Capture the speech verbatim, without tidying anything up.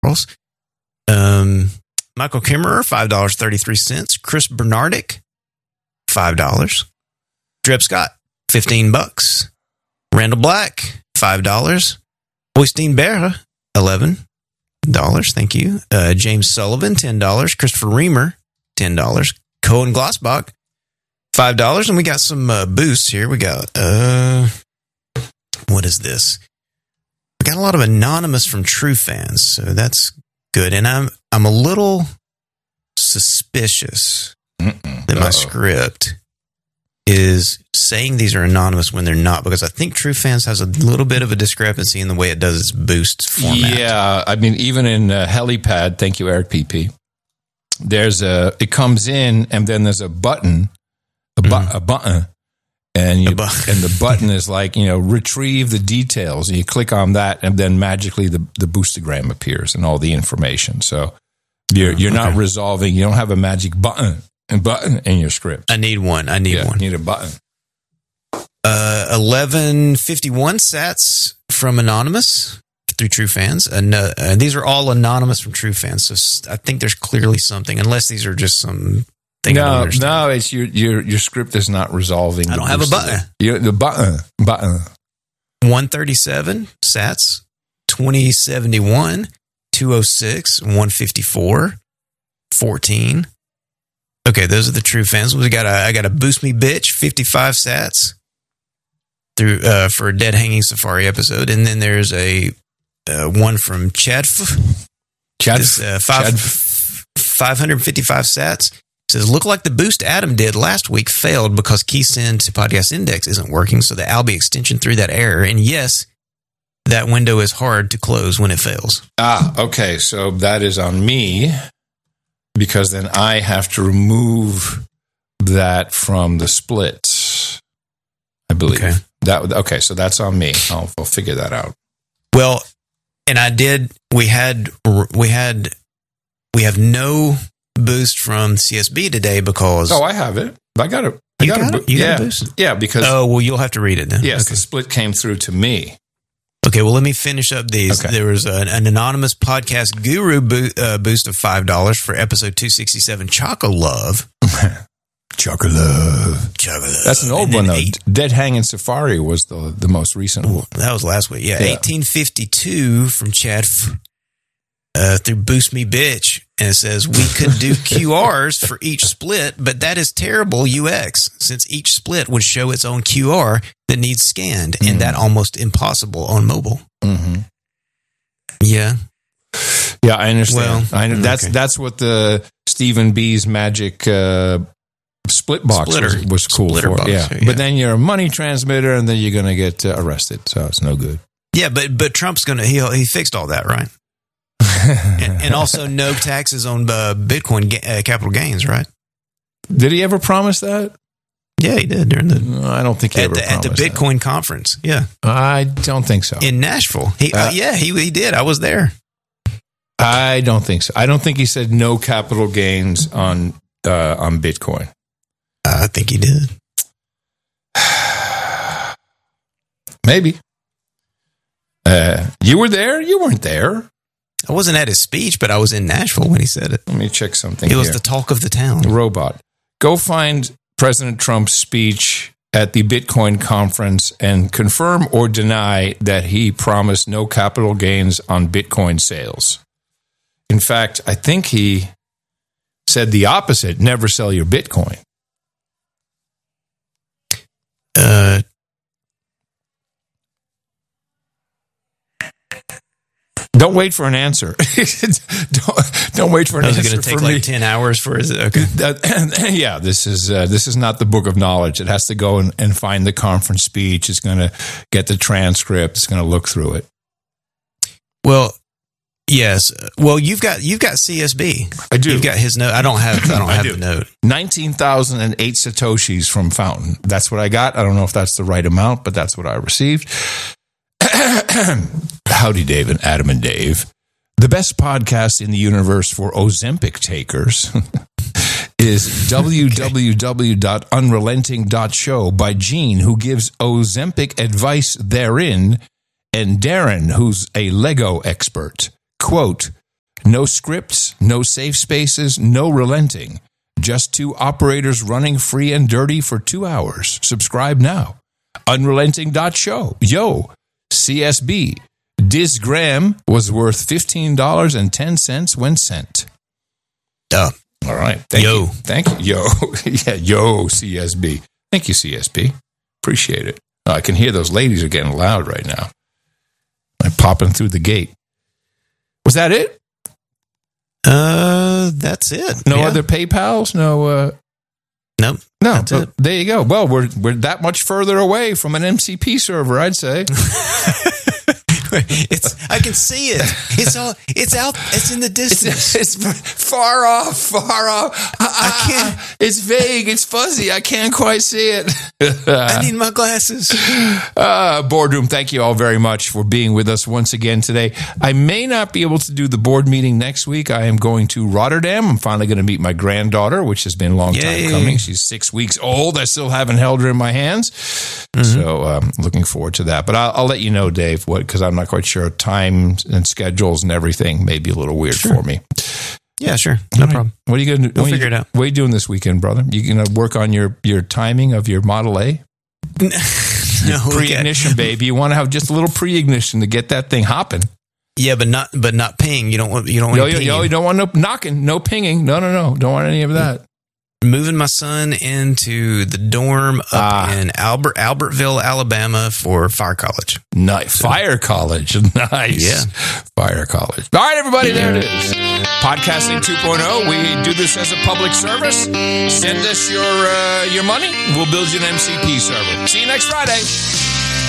Charles. Um, Michael Kimmerer, five dollars and thirty-three cents. Chris Bernardic, five dollars. Dreb Scott, fifteen bucks. Randall Black, five dollars. Oystein Berra, eleven dollars. Thank you. Uh, James Sullivan, ten dollars. Christopher Reamer, ten dollars. Cohen Glossbach, five dollars. And we got some uh, boosts here. We got, uh, what is this? We got a lot of anonymous from true fans, so that's good. And I'm I'm a little suspicious Mm-mm. that my Uh-oh. script is saying these are anonymous when they're not, because I think True Fans has a little bit of a discrepancy in the way it does its boost format. Yeah, I mean, even in uh, Helipad, thank you, Eric P P, there's a, it comes in and then there's a button, a, bu- mm. a button, and you, bu- and the button is like, you know, retrieve the details, and you click on that, and then magically the, the boostagram appears and all the information. So you're, you're okay. not resolving, you don't have a magic button. And button in your script. I need one. I need yeah, one. Need a button. Uh, eleven fifty-one sats from Anonymous through True Fans. And uh, uh, these are all anonymous from True Fans. So I think there's clearly something, unless these are just some thing. No, no, it's your your your script is not resolving. I don't have a button. You, the button button. one thirty-seven sats, twenty seventy-one, two oh six, one fifty-four, fourteen. Okay, those are the True Fans. We got a, I got a Boost Me Bitch, fifty-five sats through uh, for a Dead Hanging Safari episode, and then there's a uh, one from Chad. Chad, this, uh, five, Chad. five hundred fifty-five sats. It says, look like the boost Adam did last week failed because Keysend to Podcast Index isn't working, so the Albi extension threw that error. And yes, that window is hard to close when it fails. Ah, okay, so that is on me. Because then I have to remove that from the split, I believe. Okay. That okay, so that's on me. I'll, I'll figure that out. Well, and I did. We had we had we have no boost from C S B today because oh, I have it. I got it. I you got, got a, it. You yeah, got a boost. Yeah, because oh well, you'll have to read it then. Yes, okay. The split came through to me. Okay, well, let me finish up these. Okay. There was an, an anonymous podcast guru bo- uh, boost of five dollars for episode two sixty-seven, Choco Love. Choco Love. Choco Love. That's an old and one, though. Eight, Dead Hanging Safari was the the most recent one. That was last week, yeah. yeah. eighteen fifty-two from Chad uh, through Boost Me Bitch. And it says, we could do Q Rs for each split, but that is terrible U X, since each split would show its own Q R that needs scanned, mm-hmm. and that almost impossible on mobile. Mm-hmm. Yeah. Yeah, I understand. Well, I know. That's okay. That's what the Stephen B's magic uh, split box Splitter. was, was cool Splitter for. Box, yeah. yeah. But then you're a money transmitter, and then you're going to get uh, arrested, so it's no good. Yeah, but but Trump's going to, he he fixed all that, right? and, and also no taxes on uh, Bitcoin ga- uh, capital gains, right? Did he ever promise that? Yeah, he did during the. No, I don't think he at ever the, promised at the Bitcoin that. conference. Yeah, I don't think so. In Nashville, he uh, uh, yeah he he did. I was there. I don't think so. I don't think he said no capital gains on uh, on Bitcoin. I think he did. Maybe. Uh, you were there? You weren't there. I wasn't at his speech, but I was in Nashville when he said it. Let me check something. It was here. the talk of the town. Robot. Go find President Trump's speech at the Bitcoin conference and confirm or deny that he promised no capital gains on Bitcoin sales. In fact, I think he said the opposite, never sell your Bitcoin. Uh, Don't wait for an answer. don't, don't wait for an answer. It's going to take like me. ten hours for his. Okay. That, yeah, this is uh, this is not the book of knowledge. It has to go and, and find the conference speech. It's going to get the transcript. It's going to look through it. Well, yes. Well, you've got you've got C S B. I do. You've got his note. I don't have. I don't I have do. the note. Nineteen thousand and eight satoshis from Fountain. That's what I got. I don't know if that's the right amount, but that's what I received. Howdy, Dave and Adam and Dave. The best podcast in the universe for Ozempic takers is w w w dot unrelenting dot show by Gene, who gives Ozempic advice therein, and Darren, who's a Lego expert. Quote, No scripts, no safe spaces, no relenting. Just two operators running free and dirty for two hours. Subscribe now. Unrelenting dot show. Yo, C S B. Disgram was worth fifteen dollars and ten cents when sent. Duh. All right. Thank yo. you. Thank you. Yo. Yeah, yo, C S B. Thank you, C S B. Appreciate it. Oh, I can hear those ladies are getting loud right now. I'm popping through the gate. Was that it? Uh, that's it. No yeah. other PayPals? No, uh, nope. no. That's it. There you go. Well, we're we're that much further away from an M C P server, I'd say. It's. I can see it. It's all. It's out. It's in the distance. It's, it's far off. Far off. I, I can't. It's vague. It's fuzzy. I can't quite see it. I need my glasses. Uh, boardroom. Thank you all very much for being with us once again today. I may not be able to do the board meeting next week. I am going to Rotterdam. I'm finally going to meet my granddaughter, which has been a long Yay. time coming. She's six weeks old. I still haven't held her in my hands. Mm-hmm. So um, looking forward to that. But I'll, I'll let you know, Dave, what because I'm not quite sure. Times and schedules and everything may be a little weird sure. for me. Yeah, sure. No right. problem. What are you going to do? We'll figure you, it out. What are you doing this weekend, brother? You going to work on your, your timing of your Model A? No, pre-ignition, baby. You want to have just a little pre-ignition to get that thing hopping. Yeah, but not but not ping. You don't want you don't want yo, any yo, pinging. yo, you don't want no knocking, no pinging. No, no, no. Don't want any of that. Moving my son into the dorm up Ah. in Albert Albertville, Alabama for Fire College. Nice. Fire College. Nice. Yeah. Fire College. All right, everybody, there it is. Podcasting two point oh. We do this as a public service. Send us your uh, your money. We'll build you an M C P server. See you next Friday.